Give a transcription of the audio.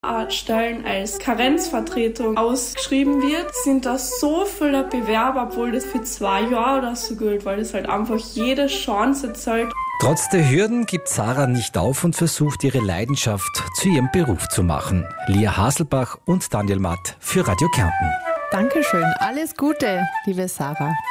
Stellen als Karenzvertretung ausgeschrieben wird, sind da so viele Bewerber, obwohl das für 2 Jahre oder so gilt, weil das halt einfach jede Chance zählt. Trotz der Hürden gibt Sarah nicht auf und versucht, ihre Leidenschaft zu ihrem Beruf zu machen. Lia Haselbach und Daniel Matt für Radio Kärnten. Dankeschön. Alles Gute, liebe Sarah.